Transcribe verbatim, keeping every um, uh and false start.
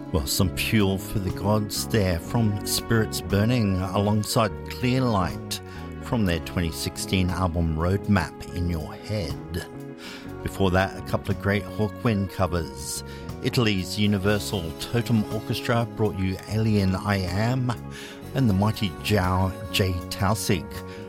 Well, some fuel for the gods there from Spirits Burning alongside Clear Light from their twenty sixteen album Roadmap in Your Head. Before that, a couple of great Hawkwind covers. Italy's Universal Totem Orchestra brought you Alien I Am, and the mighty João J. Tausig